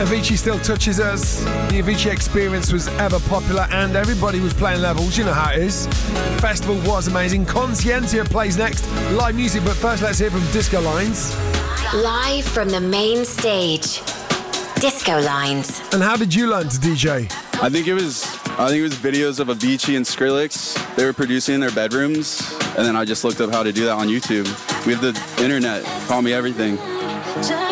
Avicii still touches us. The Avicii Experience was ever popular and everybody was playing levels. You know how it is. Festival was amazing. Conscientia plays next. Live music, but first let's hear from Disco Lines. Live from the main stage, Disco Lines. And how did you learn to DJ? I think it was videos of Avicii and Skrillex. They were producing in their bedrooms, and then I just looked up how to do that on YouTube. We have the internet. Call me everything.